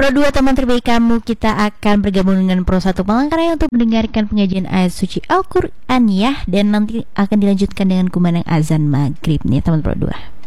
Pro 2 teman terbaik kamu, kita akan bergabung dengan Pro 1 Palangkaraya untuk mendengarkan pengajian ayat suci Al-Quran ya. Dan nanti akan dilanjutkan dengan kumandang azan maghrib nih teman Pro 2.